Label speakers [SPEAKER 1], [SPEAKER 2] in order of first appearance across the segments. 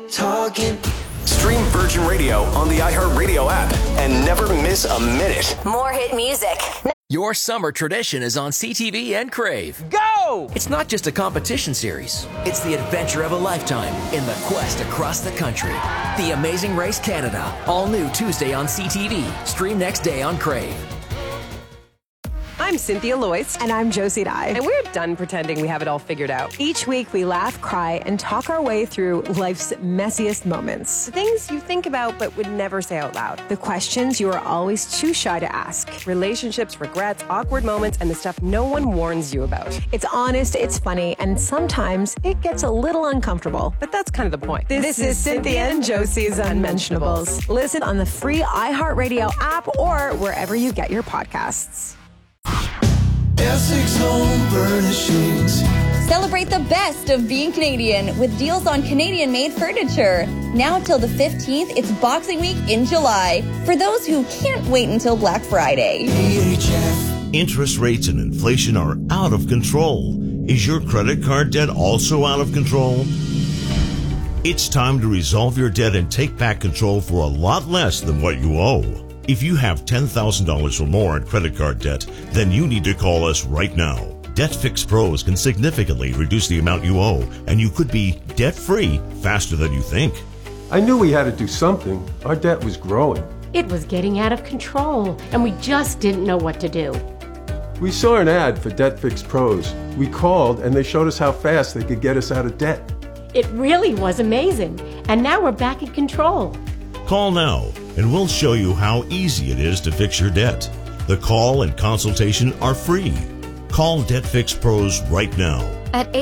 [SPEAKER 1] talking. Stream Virgin Radio on the iHeartRadio app and never miss a minute.
[SPEAKER 2] More hit music.
[SPEAKER 3] Your summer tradition is on CTV and Crave.
[SPEAKER 4] Go!
[SPEAKER 3] It's not just a competition series. It's the adventure of a lifetime in the quest across the country. The Amazing Race Canada. All new Tuesday on CTV. Stream next day on Crave.
[SPEAKER 4] I'm Cynthia Loyce.
[SPEAKER 5] And I'm Josie Dye.
[SPEAKER 4] And we're done pretending we have it all figured out.
[SPEAKER 5] Each week we laugh, cry, and talk our way through life's messiest moments.
[SPEAKER 4] The things you think about but would never say out loud.
[SPEAKER 5] The questions you are always too shy to ask.
[SPEAKER 4] Relationships, regrets, awkward moments, and the stuff no one warns you about.
[SPEAKER 5] It's honest, it's funny, and sometimes it gets a little uncomfortable.
[SPEAKER 4] But that's kind of the point.
[SPEAKER 5] This is Cynthia and Josie's Unmentionables. Listen on the free iHeartRadio app or wherever you get your podcasts.
[SPEAKER 1] Essex Home Furnishings.
[SPEAKER 6] Celebrate the best of being Canadian with deals on Canadian-made furniture. Now till the 15th, it's Boxing Week in July. For those who can't wait until Black Friday.
[SPEAKER 1] AHF.
[SPEAKER 7] Interest rates and inflation are out of control. Is your credit card debt also out of control? It's time to resolve your debt and take back control for a lot less than what you owe. If you have $10,000 or more in credit card debt, then you need to call us right now. Debt Fix Pros can significantly reduce the amount you owe, and you could be debt-free faster than you think.
[SPEAKER 8] I knew we had to do something. Our debt was growing.
[SPEAKER 9] It was getting out of control, and we just didn't know what to do.
[SPEAKER 8] We saw an ad for Debt Fix Pros. We called, and they showed us how fast they could get us out of debt.
[SPEAKER 9] It really was amazing, and now we're back in control.
[SPEAKER 7] Call now, and we'll show you how easy it is to fix your debt. The call and consultation are free. Call Debt Fix Pros right now.
[SPEAKER 10] At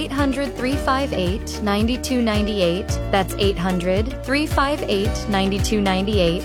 [SPEAKER 10] 800-358-9298. That's 800-358-9298.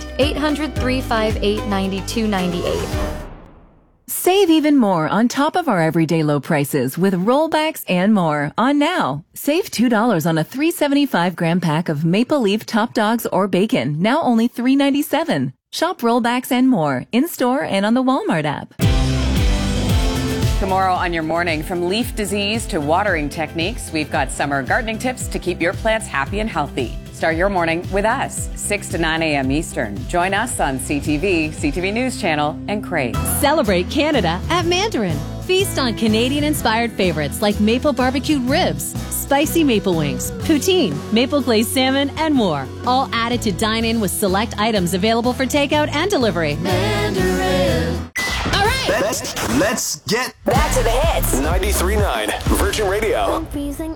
[SPEAKER 10] 800-358-9298.
[SPEAKER 11] Save even more on top of our everyday low prices with rollbacks and more on now. Save $2 on a 375-gram pack of Maple Leaf Top Dogs or bacon, now only $3.97. Shop rollbacks and more in-store and on the Walmart app.
[SPEAKER 12] Tomorrow on your morning, from leaf disease to watering techniques, we've got summer gardening tips to keep your plants happy and healthy. Start your morning with us, 6 to 9 a.m. Eastern. Join us on CTV, CTV News Channel, and Crave.
[SPEAKER 13] Celebrate Canada at Mandarin. Feast on Canadian-inspired favorites like maple barbecued ribs, spicy maple wings, poutine, maple glazed salmon, and more. All added to dine in with select items available for takeout and delivery.
[SPEAKER 1] Mandarin.
[SPEAKER 13] All right.
[SPEAKER 1] Let's get
[SPEAKER 2] back to the hits.
[SPEAKER 1] 93.9 Virgin Radio.